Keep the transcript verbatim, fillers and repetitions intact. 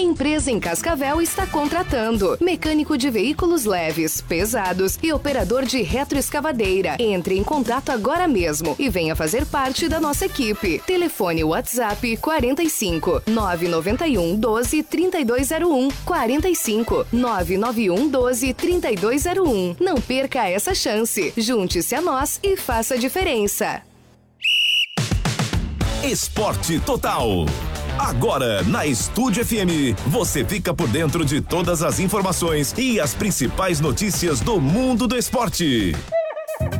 Empresa em Cascavel está contratando mecânico de veículos leves, pesados e operador de retroescavadeira. Entre em contato agora mesmo e venha fazer parte da nossa equipe. Telefone WhatsApp quarenta e cinco, nove nove um, doze, trinta e dois zero um, quarenta e cinco, nove nove um, doze, trinta e dois zero um. Não perca essa chance. Junte-se a nós e faça a diferença. Esporte Total. Agora, na Estúdio F M, você fica por dentro de todas as informações e as principais notícias do mundo do esporte.